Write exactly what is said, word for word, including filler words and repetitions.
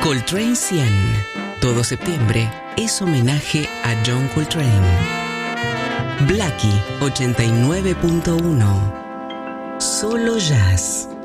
Coltrane cien. Todo septiembre es homenaje a John Coltrane. Blackie ochenta y nueve punto uno. Solo jazz.